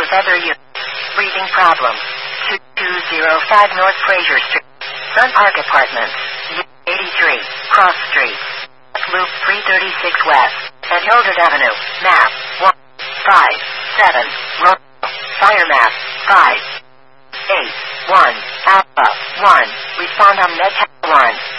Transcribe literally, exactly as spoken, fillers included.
with other units. Breathing problem. two two zero five North Fraser Street. Front Park Apartments. eighty-three. Cross Street. Loop three thirty-six West. And Hildred Avenue. Map. one five seven. Road. Fire map. five eight one. Alpha. one. Respond on Med one.